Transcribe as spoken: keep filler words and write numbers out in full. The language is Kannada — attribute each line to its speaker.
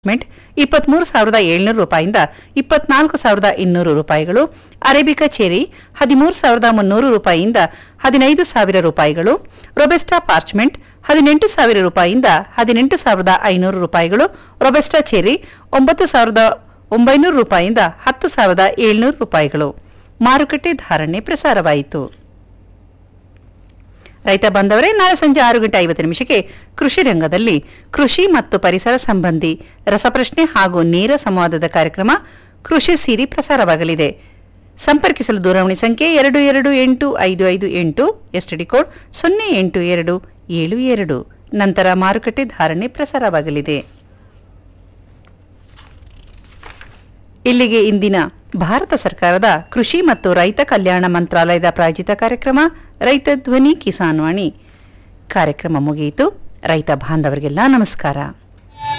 Speaker 1: ಇಪ್ಪತ್ಮೂರು ಸಾವಿರದ ಏಳ್ನೂರು ರೂಪಾಯಿಂದ ಇಪ್ಪತ್ನಾಲ್ಕು ಸಾವಿರದ ಇನ್ನೂರು ರೂಪಾಯಿಗಳು, ಅರೇಬಿಕಾ ಚೆರಿ ಹದಿಮೂರು ಸಾವಿರದ ಮುನ್ನೂರು ರೂಪಾಯಿಯಿಂದ ಹದಿನೈದು ಸಾವಿರ ರೂಪಾಯಿಗಳು, ರೊಬೆಸ್ಟಾ ಪಾರ್ಚ್ಮೆಂಟ್ ಹದಿನೆಂಟು ಸಾವಿರ ರೂಪಾಯಿಯಿಂದ ಹದಿನೆಂಟು ಸಾವಿರದ ಐನೂರು ರೂಪಾಯಿಗಳು, ರೊಬೆಸ್ಟಾ ಚೆರಿ ಒಂಬತ್ತು ಸಾವಿರದ ಒಂಬೈನೂರು ರೂಪಾಯಿಯಿಂದ ಹತ್ತು ಸಾವಿರದ ಏಳ್ನೂರು ರೂಪಾಯಿಗಳು. ಮಾರುಕಟ್ಟೆ ಧಾರಣೆ ಪ್ರಸಾರವಾಯಿತು. ರೈತ ಬಾಂಧವರೇ, ನಾಳೆ ಸಂಜೆ ಆರು ಗಂಟೆ ಐವತ್ತು ನಿಮಿಷಕ್ಕೆ ಕೃಷಿ ರಂಗದಲ್ಲಿ ಕೃಷಿ ಮತ್ತು ಪರಿಸರ ಸಂಬಂಧಿ ರಸಪ್ರಶ್ನೆ ಹಾಗೂ ನೇರ ಸಂವಾದದ ಕಾರ್ಯಕ್ರಮ ಕೃಷಿ ಸಿರಿ ಪ್ರಸಾರವಾಗಲಿದೆ. ಸಂಪರ್ಕಿಸಲು ದೂರವಾಣಿ ಸಂಖ್ಯೆ ಎರಡು ಎರಡು ಎಂಟು ಐದು ಐದು ಎಂಟು, ಎಸ್ಟಿಡಿ ಕೋಡ್ ಸೊನ್ನೆ ಎಂಟು ಎರಡು ಏಳು ಎರಡು. ನಂತರ ಮಾರುಕಟ್ಟೆ ಧಾರಣೆ ಪ್ರಸಾರವಾಗಲಿದೆ. ಇಲ್ಲಿಗೆ ಇಂದಿನ ಭಾರತ ಸರ್ಕಾರದ ಕೃಷಿ ಮತ್ತು ರೈತ ಕಲ್ಯಾಣ ಮಂತ್ರಾಲಯದ ಪ್ರಾಯೋಜಿತ ಕಾರ್ಯಕ್ರಮ ರೈತ ಧ್ವನಿ ಕಿಸಾನ್ ವಾಣಿ ಕಾರ್ಯಕ್ರಮ ಮುಗಿಯಿತು. ರೈತ ಬಾಂಧವರಿಗೆಲ್ಲ ನಮಸ್ಕಾರ.